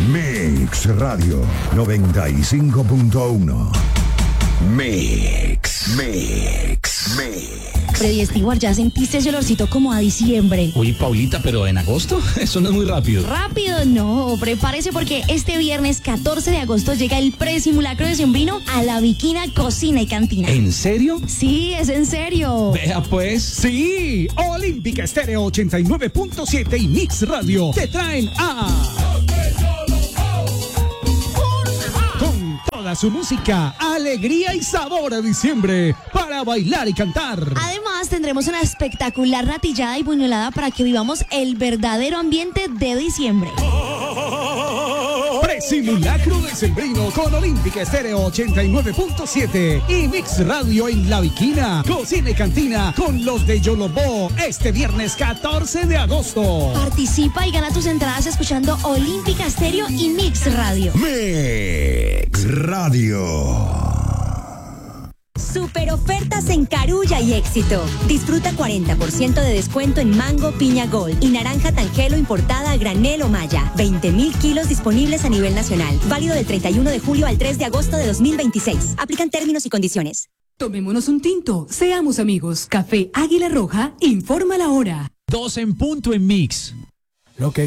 Mix Radio 95.1. Mix. Freddy Stewart, ¿ya sentiste ese olorcito como a diciembre? Uy, Paulita, pero en agosto, eso no es muy rápido. Rápido no, prepárese porque este viernes 14 de agosto llega el presimulacro decembrino a La Viquina Cocina y Cantina. ¿En serio? Sí, es en serio. Vea pues. Sí, Olímpica Estéreo 89.7 y Mix Radio te traen con toda su música, alegría y sabor a diciembre para bailar y cantar. Además, tendremos una espectacular natillada y buñuelada para que vivamos el verdadero ambiente de diciembre. Presimulacro decembrino con Olímpica Estéreo 89.7 y Mix Radio en La Viquina, Cocina y Cantina con los de Yolobó este viernes 14 de agosto. Participa y gana tus entradas escuchando Olímpica Estéreo y Mix Radio. Mix Radio. Super ofertas en Carulla y Éxito. Disfruta 40% de descuento en mango piña gold y naranja tangelo importada a granel o malla. 20.000 kilos disponibles a nivel nacional. Válido del 31 de julio al 3 de agosto de 2026. Aplican términos y condiciones. Tomémonos un tinto, seamos amigos. Café Águila Roja informa la hora. 2 en punto en Mix. Lo que